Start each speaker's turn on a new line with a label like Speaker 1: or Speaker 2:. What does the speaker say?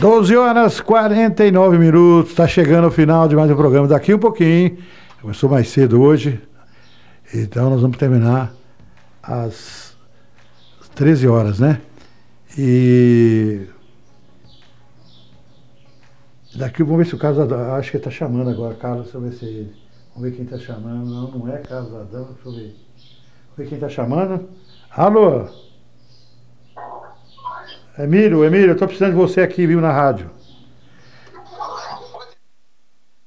Speaker 1: 12 horas 49 minutos, está chegando o final de mais um programa. Daqui um pouquinho, começou mais cedo hoje, então nós vamos terminar às 13 horas, né? E daqui, vamos ver se o Carlos Adão, acho que ele está chamando agora, Carlos, deixa eu ver se é ele. Vamos ver quem está chamando. Não, não é Carlos Adão, deixa eu ver. Vamos ver quem está chamando. Alô? Emílio, eu estou precisando de você aqui, viu, na rádio.